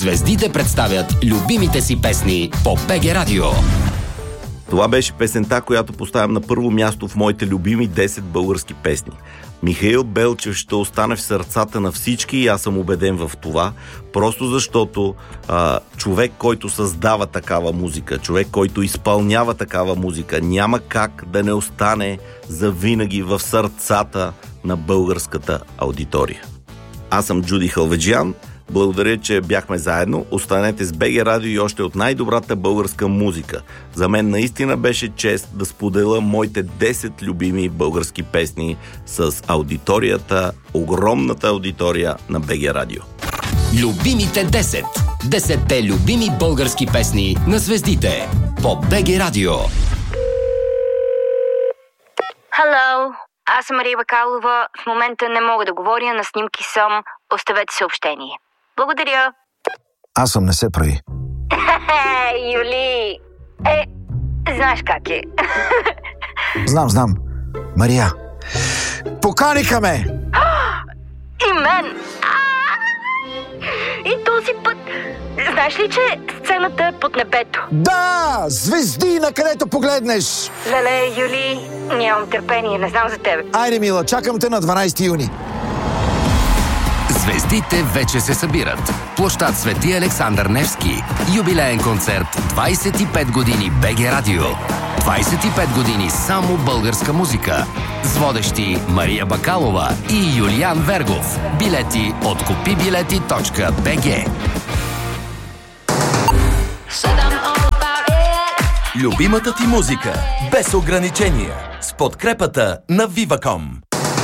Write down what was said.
Звездите представят любимите си песни по БГ Радио. Това беше песента, която поставям на първо място в моите любими 10 български песни. Михаил Белчев ще остане в сърцата на всички и аз съм убеден в това, просто защото човек, който създава такава музика, човек, който изпълнява такава музика, няма как да не остане завинаги в сърцата на българската аудитория. Аз съм Джуди Халведжиян. Благодаря, че бяхме заедно. Останете с БГ Радио и още от най-добрата българска музика. За мен наистина беше чест да споделя моите 10 любими български песни с аудиторията, огромната аудитория на БГ Радио. Любимите 10. 10-те любими български песни на звездите по БГ Радио. Hello, аз съм Мария Бакалова. В момента не мога да говоря, на снимки съм. Оставете съобщение. Благодаря. Аз съм, не се прави. Юли, знаеш как е. Знам. Мария, поканиха ме! И мен! И този път... Знаеш ли, че сцената е под небето? Да! Звезди, на където погледнеш! Леле, Юли, нямам търпение, не знам за тебе. Айде, мила, чакам те на 12 юни. Звездите вече се събират. Площад Свети Александър Невски. Юбилеен концерт 25 години БГ Радио. 25 години само българска музика. С водещи Мария Бакалова и Юлиан Вергов. Билети от kupibileti.bg. Любимата ти музика без ограничения с подкрепата на Viva.com.